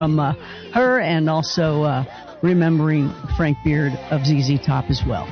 from her, and also remembering Frank Beard of ZZ Top as well.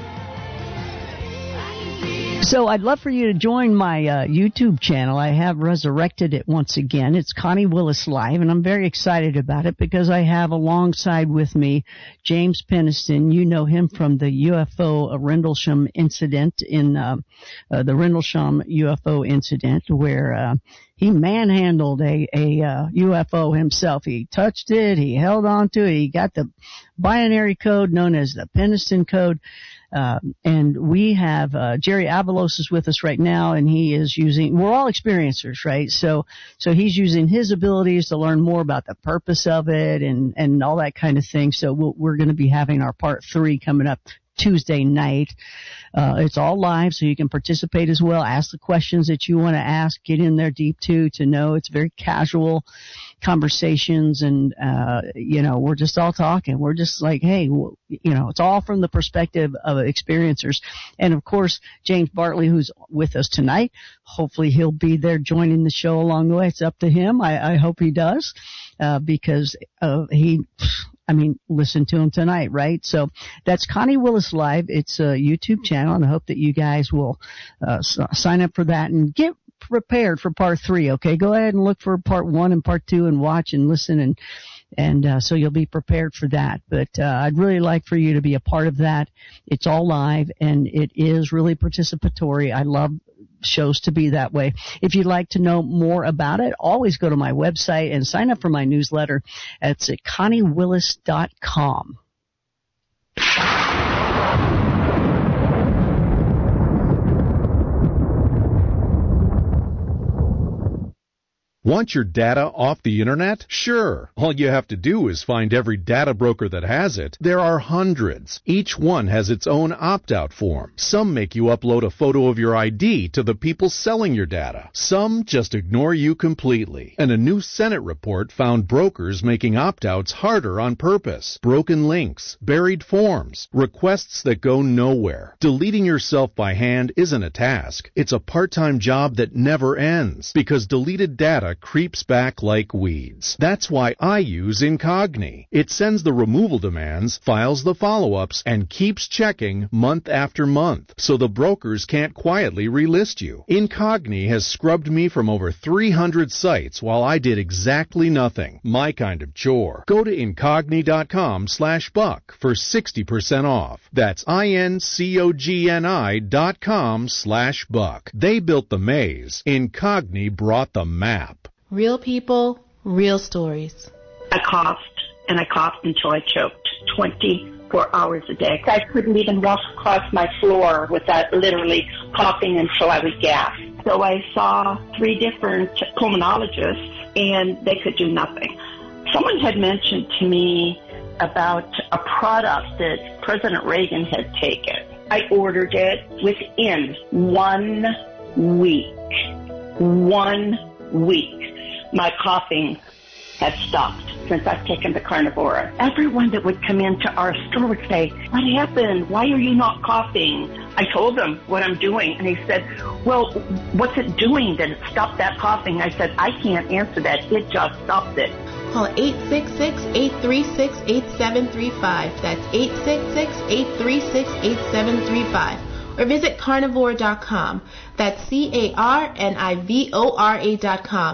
So I'd love for you to join my YouTube channel. I have resurrected it once again. It's Connie Willis Live, and I'm very excited about it because I have alongside with me James Penniston. You know him from the UFO Rendlesham incident in the Rendlesham UFO incident where he manhandled a UFO himself. He touched it. He held on to it. He got the binary code known as the Penniston code. And we have Jerry Avalos is with us right now, and he is we're all experiencers, right? So he's using his abilities to learn more about the purpose of it and all that kind of thing. So we're going to be having our part 3 coming up Tuesday night. It's all live, so you can participate as well. Ask the questions that you want to ask. Get in there deep to know. It's very casual conversations, and we're just all talking. We're just like, hey, it's all from the perspective of experiencers. And of course, James Bartley, who's with us tonight, hopefully he'll be there joining the show along the way. It's up to him. I hope he does, because listen to him tonight, right? So that's Connie Willis Live. It's a YouTube channel, and I hope that you guys will sign up for that and get prepared for part 3, okay? Go ahead and look for part 1 and part 2 and watch and listen, and so you'll be prepared for that. But I'd really like for you to be a part of that. It's all live, and it is really participatory. I love shows to be that way. If you'd like to know more about it, always go to my website and sign up for my newsletter. It's at ConnieWillis.com. Want your data off the internet? Sure. All you have to do is find every data broker that has it. There are hundreds. Each one has its own opt-out form. Some make you upload a photo of your ID to the people selling your data. Some just ignore you completely. And a new Senate report found brokers making opt-outs harder on purpose. Broken links, buried forms, requests that go nowhere. Deleting yourself by hand isn't a task. It's a part-time job that never ends because deleted data creeps back like weeds. That's why I use Incogni. It sends the removal demands, files the follow-ups, and keeps checking month after month, so the brokers can't quietly relist you. Incogni has scrubbed me from over 300 sites while I did exactly nothing. My kind of chore. Go to Incogni.com/Buck for 60% off. That's INCOGNI.com/Buck. They built the maze. Incogni brought the map. Real people, real stories. I coughed until I choked 24 hours a day. I couldn't even walk across my floor without literally coughing until I would gasp. So I saw 3 different pulmonologists, and they could do nothing. Someone had mentioned to me about a product that President Reagan had taken. I ordered it within 1 week. 1 week. My coughing had stopped since I've taken the Carnivora. Everyone that would come into our store would say, "What happened? Why are you not coughing?" I told them what I'm doing, and he said, "Well, what's it doing that it stopped that coughing?" I said, "I can't answer that. It just stopped it." Call 866-836-8735. That's 866-836-8735. Or visit carnivore.com. That's CARNIVORA.com.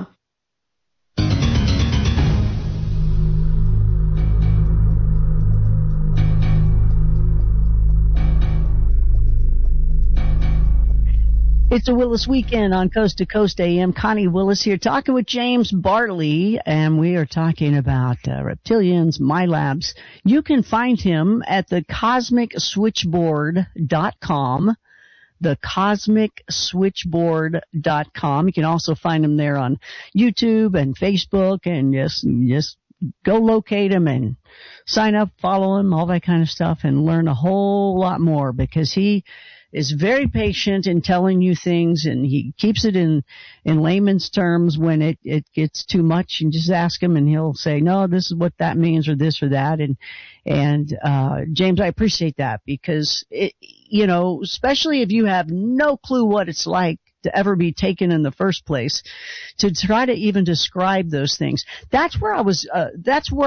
It's a Willis Weekend on Coast to Coast AM. Connie Willis here talking with James Bartley, and we are talking about reptilians, MyLabs. You can find him at the CosmicSwitchboard.com, the CosmicSwitchboard.com. You can also find him there on YouTube and Facebook, and just go locate him and sign up, follow him, all that kind of stuff, and learn a whole lot more, because he is very patient in telling you things, and he keeps it in layman's terms. When it gets too much, and just ask him, and he'll say, "No, this is what that means," or this or that. And James, I appreciate that, because especially if you have no clue what it's like to ever be taken in the first place, to try to even describe those things. That's where